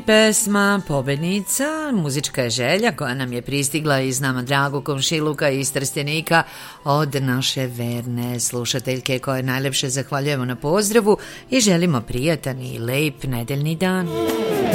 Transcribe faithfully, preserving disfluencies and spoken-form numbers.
Pesma Pobednica, muzička je želja koja nam je pristigla iz nama dragog komšiluka iz Trstenika od naše verne slušateljke koje najlepše zahvaljujemo na pozdravu i želimo prijatan i lep nedeljni dan.